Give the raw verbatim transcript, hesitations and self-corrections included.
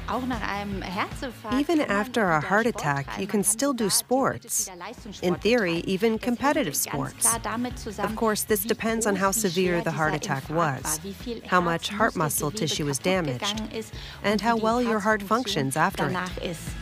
Even after a heart attack, you can still do sports. In theory, even competitive sports. Of course, this depends on how severe the heart attack was, how much heart muscle tissue is damaged, and how well your heart functions after it.